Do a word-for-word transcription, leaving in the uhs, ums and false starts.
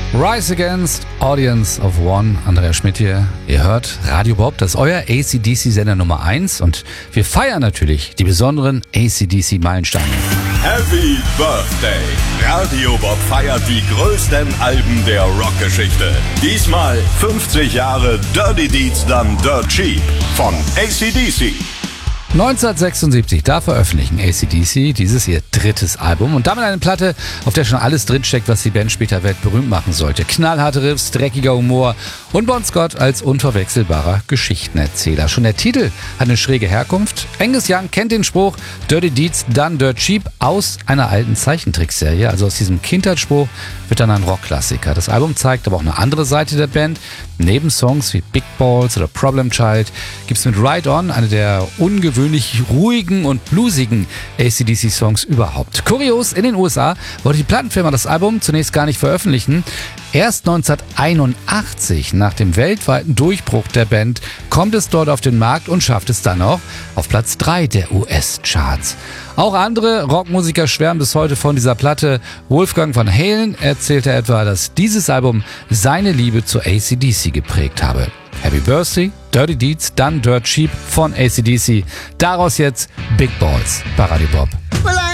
Rise Against, Audience of One, Andreas Schmidt hier. Ihr hört Radio Bob, das ist euer A C D C-Sender Nummer eins und wir feiern natürlich die besonderen A C D C-Meilensteine. Happy Birthday! Radio Bob feiert die größten Alben der Rockgeschichte. Diesmal fünfzig Jahre Dirty Deeds Done Dirt Cheap von A C D C. neunzehnhundertsechsundsiebzig, da veröffentlichen A C D C dieses ihr drittes Album und damit eine Platte, auf der schon alles drinsteckt, was die Band später weltberühmt machen sollte. Knallharte Riffs, dreckiger Humor und Bon Scott als unverwechselbarer Geschichtenerzähler. Schon der Titel hat eine schräge Herkunft. Angus Young kennt den Spruch Dirty Deeds Done Dirt Cheap aus einer alten Zeichentrickserie. Also aus diesem Kindheitsspruch wird dann ein Rockklassiker. Das Album zeigt aber auch eine andere Seite der Band. Neben Songs wie Big Balls oder Problem Child gibt es mit Ride On eine der ungewöhnlich ruhigen und bluesigen A C D C-Songs überhaupt. Kurios, in den U S A wollte die Plattenfirma das Album zunächst gar nicht veröffentlichen. Erst neunzehnhunderteinundachtzig, nach dem weltweiten Durchbruch der Band, kommt es dort auf den Markt und schafft es dann auch auf Platz drei der U S-Charts. Auch andere Rockmusiker schwärmen bis heute von dieser Platte. Wolfgang Van Halen erzählte etwa, dass dieses Album seine Liebe zu A C D C geprägt habe. Happy Birthday, Dirty Deeds Done Dirt Cheap von A C D C. Daraus jetzt Big Balls bei Radio Bob. Well,